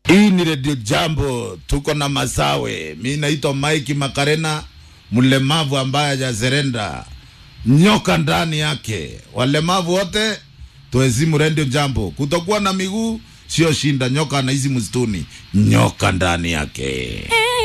Hii ni Radio Jambo, tuko na Masawe. Mimi naitwa Mike Makarena, mlemavu ambaye hajazerenda. Nyoka ndani yake. Walemavu wote tuhezimu Radio Jambo. Kutokuwa na miguu sio shinda, nyoka anaishi msituni. Nyoka ndani yake.